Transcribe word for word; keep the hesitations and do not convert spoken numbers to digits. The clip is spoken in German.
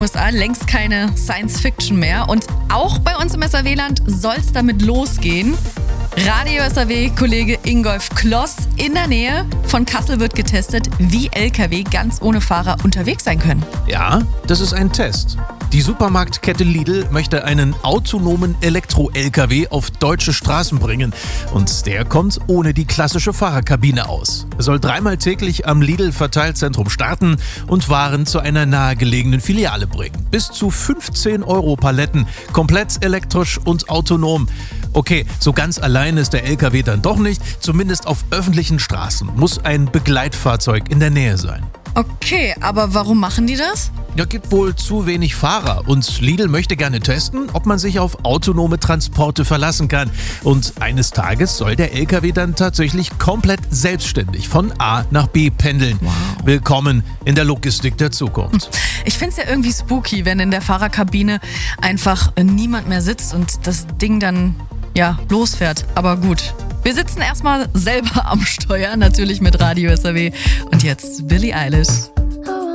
U S A längst keine Science-Fiction mehr. Und auch bei uns im S R W-Land soll es damit losgehen. Radio S R W-Kollege Ingolf Kloss in der Nähe von Kassel wird getestet, wie L K W ganz ohne Fahrer unterwegs sein können. Ja, das ist ein Test. Die Supermarktkette Lidl möchte einen autonomen Elektro-L K W auf deutsche Straßen bringen. Und der kommt ohne die klassische Fahrerkabine aus. Er soll dreimal täglich am Lidl-Verteilzentrum starten und Waren zu einer nahegelegenen Filiale bringen. Bis zu fünfzehn Euro Paletten, komplett elektrisch und autonom. Okay, so ganz allein ist der L K W dann doch nicht. Zumindest auf öffentlichen Straßen muss ein Begleitfahrzeug in der Nähe sein. Okay, aber warum machen die das? Ja, gibt wohl zu wenig Fahrer und Lidl möchte gerne testen, ob man sich auf autonome Transporte verlassen kann. Und eines Tages soll der L K W dann tatsächlich komplett selbstständig von A nach B pendeln. Wow. Willkommen in der Logistik der Zukunft. Ich find's ja irgendwie spooky, wenn in der Fahrerkabine einfach niemand mehr sitzt und das Ding dann, ja, losfährt. Aber gut. Wir sitzen erstmal selber am Steuer, natürlich mit Radio S R W. Und jetzt Billie Eilish.